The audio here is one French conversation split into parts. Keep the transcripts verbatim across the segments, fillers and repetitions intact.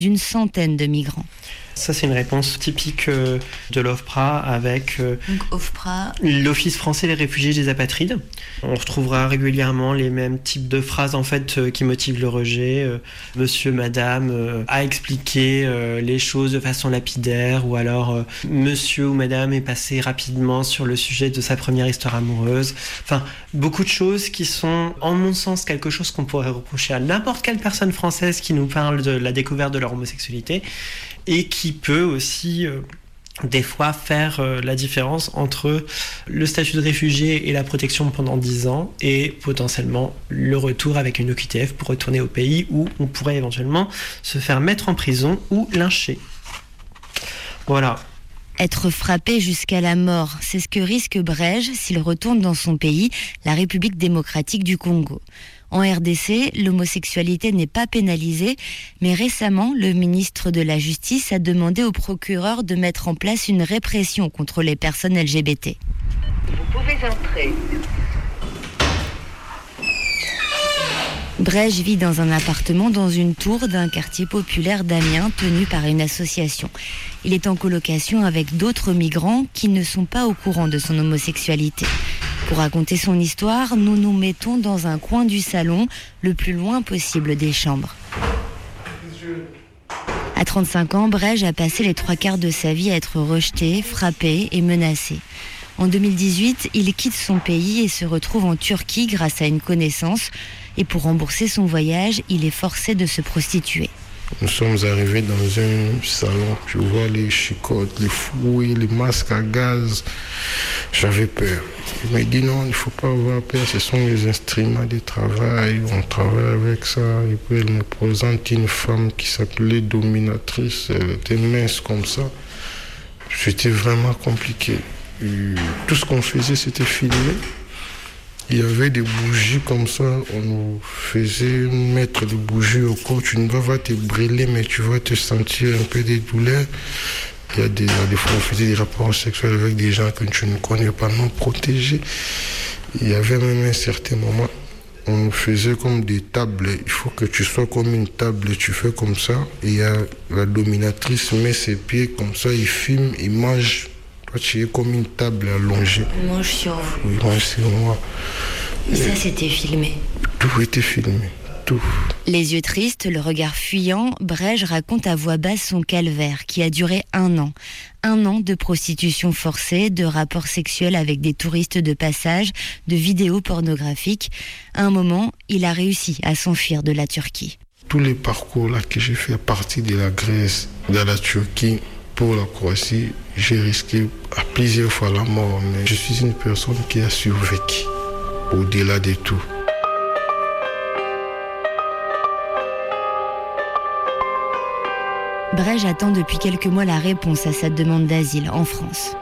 d'une centaine de migrants. Ça, c'est une réponse typique de l'OFPRA avec Donc, OFPRA. l'Office français des réfugiés et des apatrides. On retrouvera régulièrement les mêmes types de phrases en fait qui motivent le rejet. Monsieur, madame a expliqué les choses de façon lapidaire, ou alors monsieur ou madame est passé rapidement sur le sujet de sa première histoire amoureuse. Enfin, beaucoup de choses qui sont, en mon sens, quelque chose qu'on pourrait reprocher à n'importe quelle personne française qui nous parle de la découverte de leur homosexualité, et qui peut aussi euh, des fois faire euh, la différence entre le statut de réfugié et la protection pendant dix ans et potentiellement le retour avec une O Q T F pour retourner au pays où on pourrait éventuellement se faire mettre en prison ou lyncher. Voilà. Être frappé jusqu'à la mort, c'est ce que risque Brej s'il retourne dans son pays, la République démocratique du Congo. En R D C, l'homosexualité n'est pas pénalisée, mais récemment, le ministre de la Justice a demandé au procureur de mettre en place une répression contre les personnes L G B T. Vous pouvez entrer. Brej vit dans un appartement dans une tour d'un quartier populaire d'Amiens tenu par une association. Il est en colocation avec d'autres migrants qui ne sont pas au courant de son homosexualité. Pour raconter son histoire, nous nous mettons dans un coin du salon, le plus loin possible des chambres. À trente-cinq ans, Brej a passé les trois quarts de sa vie à être rejeté, frappé et menacé. En deux mille dix-huit, il quitte son pays et se retrouve en Turquie grâce à une connaissance. Et pour rembourser son voyage, il est forcé de se prostituer. Nous sommes arrivés dans un salon. Je vois les chicottes, les fouets, les masques à gaz. J'avais peur. Il m'a dit non, il ne faut pas avoir peur. Ce sont les instruments de travail. On travaille avec ça. Et puis elle me présente une femme qui s'appelait dominatrice. Elle était mince comme ça. C'était vraiment compliqué. Et tout ce qu'on faisait, c'était filmer. Il y avait des bougies comme ça, on nous faisait mettre des bougies au corps. Tu ne vas pas te brûler, mais tu vas te sentir un peu des douleurs. Il y a des, des fois, on faisait des rapports sexuels avec des gens que tu ne connais pas, non protégés. Il y avait même un certain moment, on nous faisait comme des tables. Il faut que tu sois comme une table, tu fais comme ça. Et il y a la dominatrice met ses pieds comme ça, il filme, il mange. Toi, tu es comme une table allongée. Il mange sur vous. Oui, mange sur moi. Et ça, c'était filmé. Tout était filmé, tout. Les yeux tristes, le regard fuyant, Brej raconte à voix basse son calvaire qui a duré un an. Un an de prostitution forcée, de rapports sexuels avec des touristes de passage, de vidéos pornographiques. À un moment, il a réussi à s'enfuir de la Turquie. Tous les parcours là que j'ai fait à partir de la Grèce, de la Turquie, pour la Croatie, j'ai risqué à plusieurs fois la mort, mais je suis une personne qui a survécu, au-delà de tout. Brej attend depuis quelques mois la réponse à sa demande d'asile en France.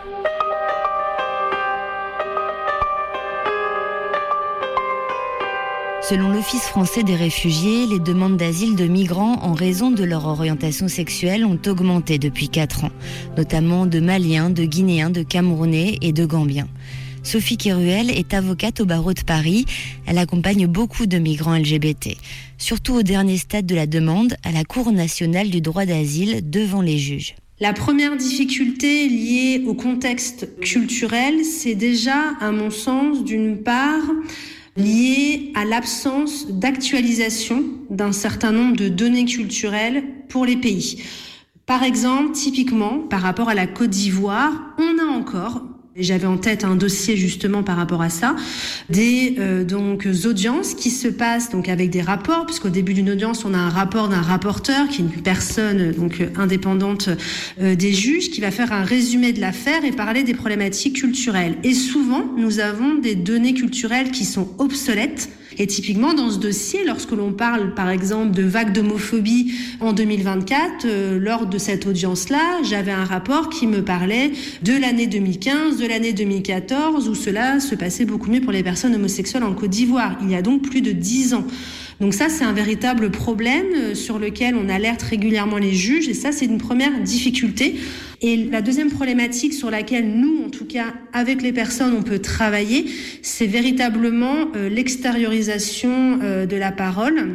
Selon l'Office français des réfugiés, les demandes d'asile de migrants en raison de leur orientation sexuelle ont augmenté depuis quatre ans, notamment de Maliens, de Guinéens, de Camerounais et de Gambiens. Sophie Kéruel est avocate au barreau de Paris. Elle accompagne beaucoup de migrants L G B T, surtout au dernier stade de la demande, à la Cour nationale du droit d'asile devant les juges. La première difficulté liée au contexte culturel, c'est déjà, à mon sens, d'une part, lié à l'absence d'actualisation d'un certain nombre de données culturelles pour les pays. Par exemple, typiquement, par rapport à la Côte d'Ivoire, on a encore, et j'avais en tête un dossier justement par rapport à ça, des euh, donc audiences qui se passent donc avec des rapports, puisqu'au début d'une audience, on a un rapport d'un rapporteur qui est une personne donc indépendante euh, des juges qui va faire un résumé de l'affaire et parler des problématiques culturelles. Et souvent, nous avons des données culturelles qui sont obsolètes. Et typiquement, dans ce dossier, lorsque l'on parle, par exemple, de vagues d'homophobie en deux mille vingt-quatre, euh, lors de cette audience-là, j'avais un rapport qui me parlait de l'année deux mille quinze, de l'année deux mille quatorze, où cela se passait beaucoup mieux pour les personnes homosexuelles en Côte d'Ivoire. Il y a donc plus de dix ans. Donc ça, c'est un véritable problème sur lequel on alerte régulièrement les juges, et ça, c'est une première difficulté. Et la deuxième problématique sur laquelle nous, en tout cas, avec les personnes, on peut travailler, c'est véritablement euh, l'extériorisation euh, de la parole.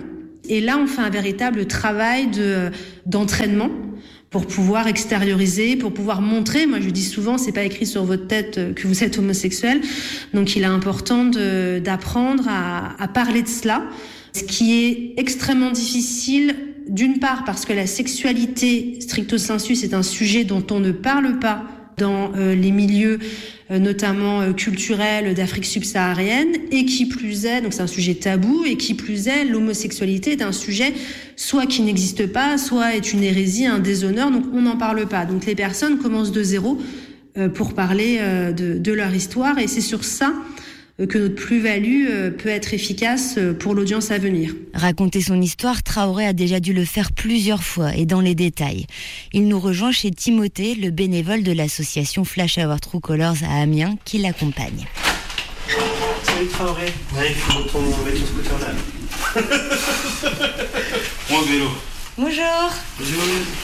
Et là, on fait un véritable travail de, d'entraînement pour pouvoir extérioriser, pour pouvoir montrer. Moi, je dis souvent, c'est pas écrit sur votre tête que vous êtes homosexuel. Donc, il est important de, d'apprendre à, à parler de cela. Ce qui est extrêmement difficile, d'une part, parce que la sexualité, stricto sensu, c'est un sujet dont on ne parle pas dans euh, les milieux, euh, notamment euh, culturels d'Afrique subsaharienne, et qui plus est, donc c'est un sujet tabou, et qui plus est, l'homosexualité est un sujet soit qui n'existe pas, soit est une hérésie, un déshonneur, donc on n'en parle pas. Donc les personnes commencent de zéro euh, pour parler euh, de, de leur histoire, et c'est sur ça que notre plus-value peut être efficace pour l'audience à venir. Raconter son histoire, Traoré a déjà dû le faire plusieurs fois et dans les détails. Il nous rejoint chez Timothée, le bénévole de l'association Flash Our True Colors à Amiens, qui l'accompagne. Salut Traoré. Ouais, il faut ton, mettre ton scooter là. Mon vélo. Bonjour. Bonjour.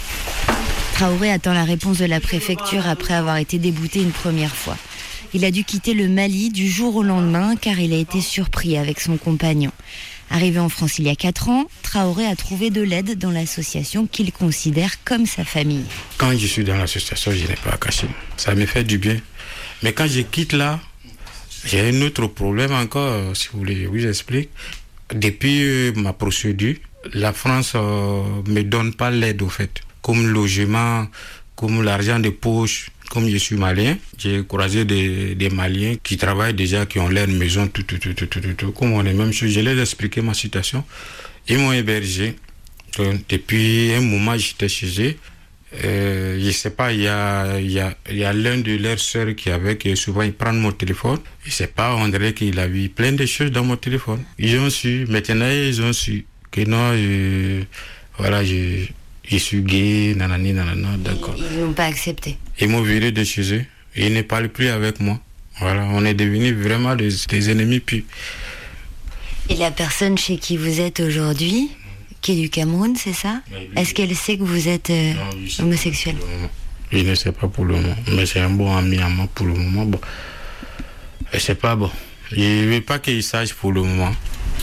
Traoré attend la réponse de la préfecture après avoir été débouté une première fois. Il a dû quitter le Mali du jour au lendemain car il a été surpris avec son compagnon. Arrivé en France il y a quatre ans, Traoré a trouvé de l'aide dans l'association qu'il considère comme sa famille. Quand je suis dans l'association, je n'ai pas à cacher. Ça me fait du bien. Mais quand je quitte là, j'ai un autre problème encore, si vous voulez, je vous explique. Depuis ma procédure, la France ne euh, me donne pas l'aide au fait. Comme logement, comme l'argent de poche. Comme je suis malien, j'ai croisé des, des Maliens qui travaillent déjà, qui ont leur maison, tout, tout, tout, tout, tout, tout. Comme on est même chose, je leur ai expliqué ma situation. Ils m'ont hébergé. Donc, depuis un moment, j'étais chez eux. Euh, je ne sais pas, il y a, il y a, il y a l'un de leurs sœurs qui avait, qui souvent il prend mon téléphone. Je ne sais pas, on dirait qu'il a vu plein de choses dans mon téléphone. Ils ont su, maintenant ils ont su que non, je, voilà, je... Je suis gay, nanani, nanana, d'accord. Ils n'ont pas accepté. Ils m'ont viré de chez eux. Ils ne parlent plus avec moi. Voilà, on est devenus vraiment des, des ennemis. Puis... Et la personne chez qui vous êtes aujourd'hui, qui est du Cameroun, c'est ça? Oui, oui. Est-ce qu'elle sait que vous êtes euh, non, homosexuel? Il ne sait pas pour le moment. Mais c'est un bon ami à moi pour le moment. Bon. Et c'est pas bon. Je ne veux pas qu'il sache pour le moment.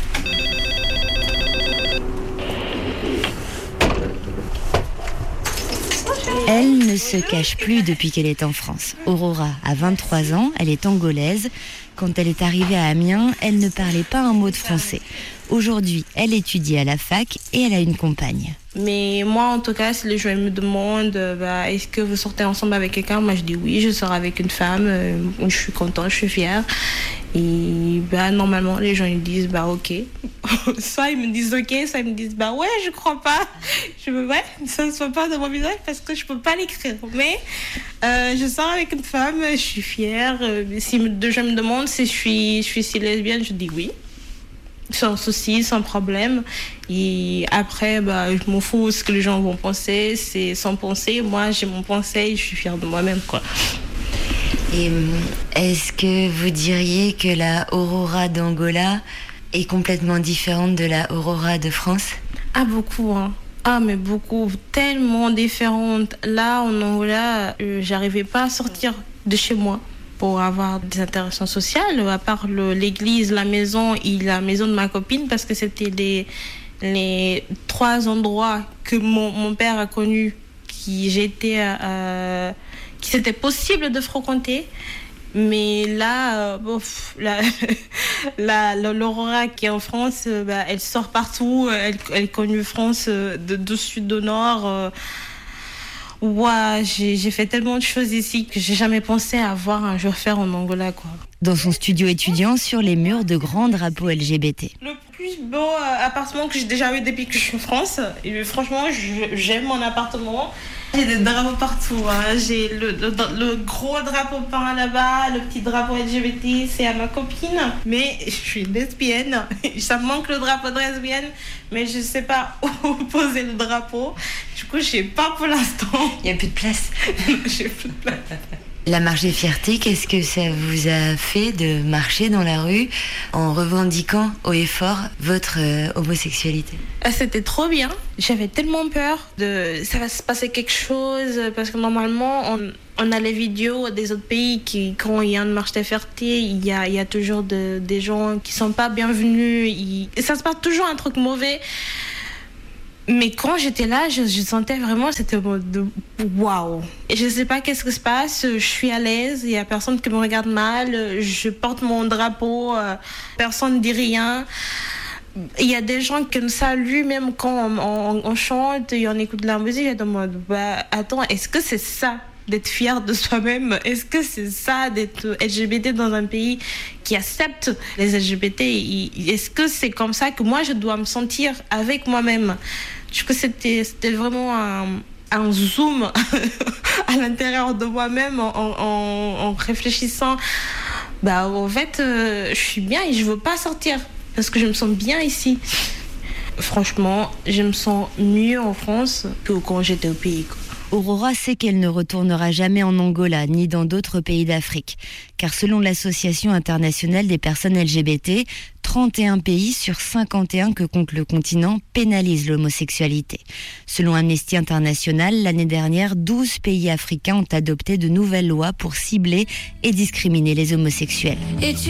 Elle ne se cache plus depuis qu'elle est en France. Aurora a vingt-trois ans, elle est angolaise. Quand elle est arrivée à Amiens, elle ne parlait pas un mot de français. Aujourd'hui, elle étudie à la fac et elle a une compagne. Mais moi, en tout cas, si les gens me demandent bah, est-ce que vous sortez ensemble avec quelqu'un, moi je dis oui, je sors avec une femme, euh, je suis contente, je suis fière. Et bah, normalement, les gens ils disent bah ok. Soit ils me disent ok, soit ils me disent bah ouais, je crois pas. Je veux ouais, ça ne soit pas dans mon visage parce que je peux pas l'écrire. Mais euh, je sors avec une femme, je suis fière. Si deux gens me demandent si je suis, je suis si lesbienne, je dis oui. Sans souci, sans problème. Et après, bah, je m'en fous ce que les gens vont penser. C'est sans penser. Moi, j'ai mon pensée, je suis fière de moi-même, quoi. Et est-ce que vous diriez que la Aurora d'Angola est complètement différente de la Aurora de France? Ah, beaucoup, hein. Ah, mais beaucoup. Tellement différente. Là, en Angola, euh, j'arrivais pas à sortir de chez moi pour avoir des interactions sociales, à part le, l'église, la maison et la maison de ma copine, parce que c'était les, les trois endroits que mon, mon père a connus, qui j'étais, euh, qui c'était possible de fréquenter. Mais là, euh, bof, la, la, l'Aurora qui est en France, euh, bah, elle sort partout, elle, elle connaît France euh, de, de sud au nord. Euh, Ouais, j'ai, j'ai fait tellement de choses ici que j'ai jamais pensé à voir un jour faire en Angola, quoi. Dans son studio étudiant, sur les murs, de grands drapeaux L G B T. Le plus beau euh, appartement que j'ai déjà eu depuis que je suis en France. Et franchement, je, j'aime mon appartement. J'ai des drapeaux partout. Hein. J'ai le, le, le gros drapeau peint là-bas, le petit drapeau L G B T, c'est à ma copine. Mais je suis lesbienne. Ça me manque le drapeau de lesbienne, mais je sais pas où poser le drapeau. Du coup, je sais pas pour l'instant. Il n'y a plus de place. J'ai plus de place. La marche des fiertés, qu'est-ce que ça vous a fait de marcher dans la rue en revendiquant haut et fort votre euh, homosexualité? Ah, c'était trop bien. J'avais tellement peur de ça va se passer quelque chose parce que normalement on, on a les vidéos des autres pays qui quand il y a une marche des fiertés, il y a, il y a toujours de, des gens qui sont pas bienvenus. Il, ça se passe toujours un truc mauvais. Mais quand j'étais là, je, je sentais vraiment, c'était de waouh. Et je sais pas qu'est-ce qui se passe, je suis à l'aise, il y a personne qui me regarde mal, je porte mon drapeau, personne ne dit rien. Il y a des gens qui me saluent même quand on, on, on chante et on écoute de la musique. Je me demande, bah, attends, est-ce que c'est ça d'être fier de soi-même? Est-ce que c'est ça d'être L G B T dans un pays qui accepte les L G B T? Est-ce que c'est comme ça que moi je dois me sentir avec moi-même? Je trouve que c'était, c'était vraiment un, un zoom à l'intérieur de moi-même en, en, en réfléchissant. Bah, en fait, euh, je suis bien et je veux pas sortir parce que je me sens bien ici. Franchement, je me sens mieux en France que quand j'étais au pays, quoi. Aurora sait qu'elle ne retournera jamais en Angola ni dans d'autres pays d'Afrique, car selon l'Association internationale des personnes L G B T, trente et un pays sur cinquante et un que compte le continent pénalisent l'homosexualité. Selon Amnesty International, l'année dernière, douze pays africains ont adopté de nouvelles lois pour cibler et discriminer les homosexuels.